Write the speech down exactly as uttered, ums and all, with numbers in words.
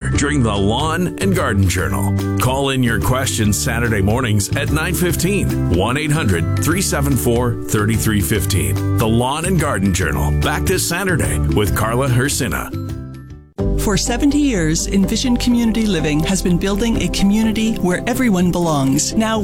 during the Lawn and Garden Journal. Call in your questions Saturday mornings at nine fifteen. one eight hundred, three seven four, three three one five. The Lawn and Garden Journal, back this Saturday with Carla Hersina. For seventy years, Envision Community Living has been building a community where everyone belongs. Now